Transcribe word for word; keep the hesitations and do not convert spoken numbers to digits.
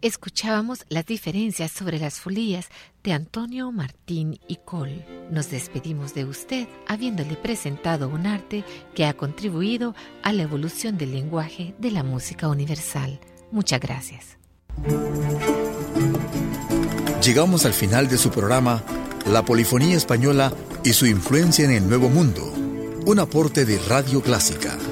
Escuchábamos las diferencias sobre las folías de Antonio Martín y Coll. Nos despedimos de usted habiéndole presentado un arte que ha contribuido a la evolución del lenguaje de la música universal. Muchas gracias. Llegamos al final de su programa La Polifonía Española y su influencia en el Nuevo Mundo, un aporte de Radio Clásica.